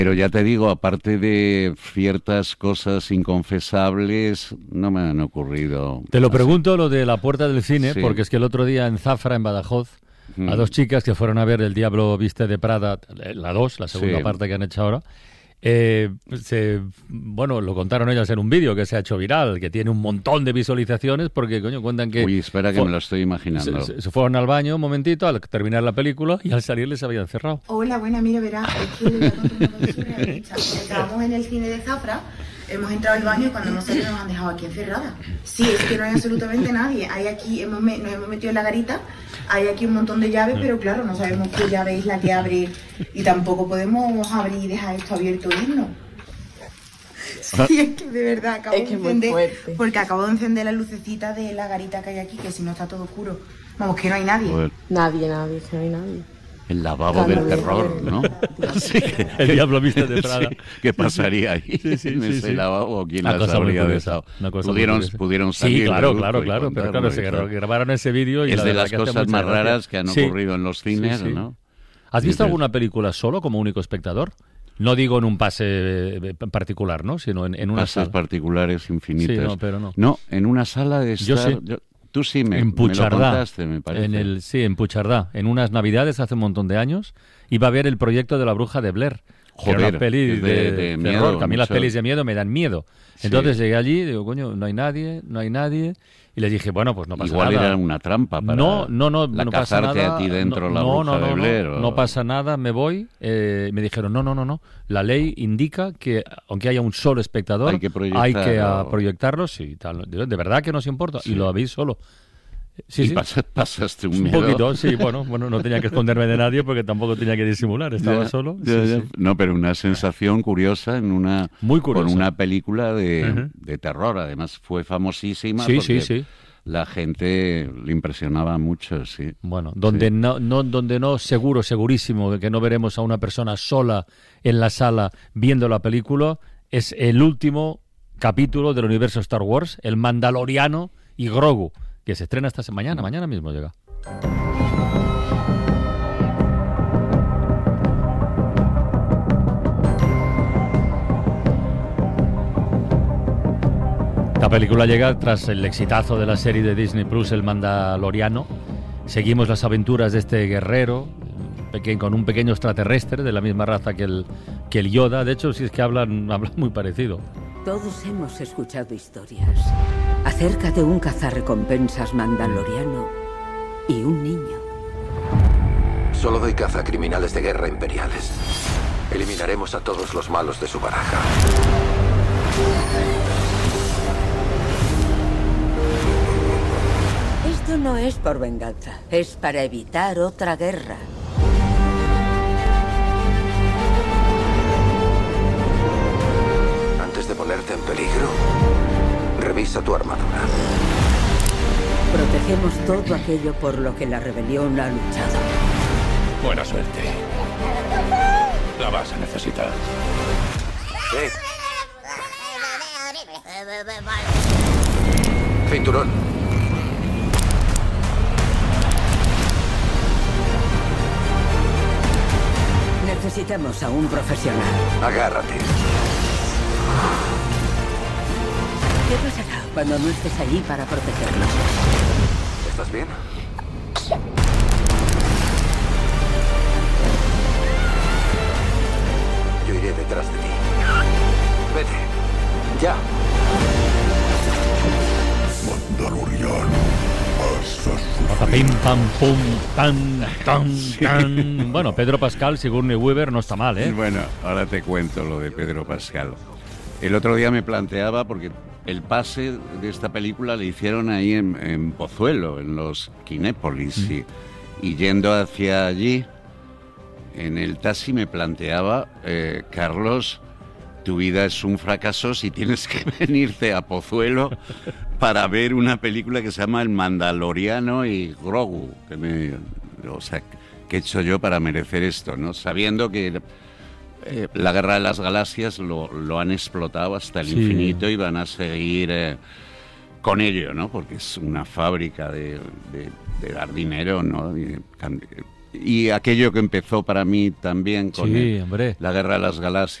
Pero ya te digo, aparte de ciertas cosas inconfesables, no me han ocurrido. Te lo así. pregunto lo de la puerta del cine, Sí. porque es que el otro día en Zafra, en Badajoz, a dos chicas que fueron a ver El Diablo Viste de Prada, la 2, la segunda Sí. parte que han hecho ahora, bueno, lo contaron ellas en un vídeo que se ha hecho viral, que tiene un montón de visualizaciones, porque, coño, cuentan que... Uy, espera que me lo estoy imaginando. Se fueron al baño un momentito al terminar la película y al salir les habían cerrado. Hola, buena, mira, verás, es que le voy a contar una cosa surrealista. Estábamos en el cine de Zafra, hemos entrado al baño y cuando hemos salido nos han dejado aquí encerradas. Sí, es que no hay absolutamente nadie. Hay aquí, nos hemos metido en la garita, hay aquí un montón de llaves, pero claro, no sabemos qué llave es la que abre y tampoco podemos abrir y dejar esto abierto e irnos. Sí, es que de verdad acabo de encender, porque acabo de encender la lucecita de la garita que hay aquí, que si no está todo oscuro. Vamos, que no hay nadie. Joder, Nadie, que no hay nadie. el lavabo del terror, ¿no? Sí. El Diablo Viste de Prada. Sí, ¿qué pasaría ahí Sí, sí, en sí, ese sí. lavabo? ¿Quién Una las cosa muy habría curiosa, dejado? una cosa muy curiosa. Pudieron salir. Sí, claro, de claro, y claro, pero contarlo claro, y tal. grabaron ese vídeo y Es la de verdad las que hace cosas mucha más gracia. raras que han Sí. ocurrido en los cines, Sí, sí. ¿no? ¿Has visto Dices- alguna película solo como único espectador? No digo en un pase particular, ¿no? Sino en una Pases sala. particulares infinitas. Sí, no, pero no. No, en una sala de estar... Yo sí. Tú sí me En lo Puigcerdá, contaste, me parece. sí, en Puigcerdá, en unas navidades hace un montón de años, iba a ver el proyecto de La Bruja de Blair. Que era Joder, una peli es de de terror, miedo, que a mí las mucho. pelis de miedo me dan miedo. Sí. Entonces llegué allí y digo, coño, no hay nadie, y les dije, bueno, pues no pasa Igual nada. era una trampa para No pasa cazarte nada. a ti dentro la no, bruja de Blair. no pasa nada, me voy. Me dijeron, no. La ley indica que, aunque haya un solo espectador, Hay que proyectar, hay que o- proyectarlos y tal. De verdad que nos importa. Sí. Y lo habéis solo. Sí, Y sí. pasaste un Un miedo. poquito, sí, bueno, no tenía que esconderme de nadie porque tampoco tenía que disimular, estaba Ya, solo. ya, Sí, ya. sí. No, pero una sensación curiosa en una Muy curiosa. con una película de, Ujú. de terror. Además fue famosísima Sí, porque sí. la gente le impresionaba mucho, sí. Bueno, donde Sí. donde no segurísimo de que no veremos a una persona sola en la sala viendo la película, es el último capítulo del universo Star Wars, El Mandaloriano y Grogu, que se estrena esta mañana mismo llega. La película llega tras el exitazo de la serie de Disney Plus, El Mandaloriano. Seguimos las aventuras de este guerrero con un pequeño extraterrestre de la misma raza que el Yoda. De hecho, si es que hablan muy parecido. Todos hemos escuchado historias acerca de un cazarrecompensas mandaloriano y un niño. Solo doy caza a criminales de guerra imperiales. Eliminaremos a todos los malos de su baraja. Esto no es por venganza, es para evitar otra guerra. Antes de ponerte en peligro, revisa tu armadura. Protegemos todo aquello por lo que la rebelión ha luchado. Buena suerte. La vas a necesitar. Cinturón. Necesitamos a un profesional. Agárrate. ¿Qué pasará cuando no estés allí para protegernos? ¿Estás bien? Yo iré detrás de ti. Vete. Ya. Mandaloriano. Pim, pam, pum, tan. Bueno, Pedro Pascal, Sigourney Weaver no está mal, ¿eh? Bueno, ahora te cuento lo de Pedro Pascal. El otro día me planteaba, porque el pase de esta película le hicieron ahí en Pozuelo, en los Kinépolis, y yendo hacia allí, en el taxi me planteaba, Carlos, tu vida es un fracaso si tienes que venirte a Pozuelo para ver una película que se llama El Mandaloriano y Grogu. O sea, ¿qué he hecho yo para merecer esto, no? Sabiendo que la Guerra de las Galaxias lo han explotado hasta el infinito y van a seguir con ello, ¿no? Porque es una fábrica de dar dinero, ¿no? y aquello que empezó para mí también con Sí, hombre. la Guerra de las Galaxias.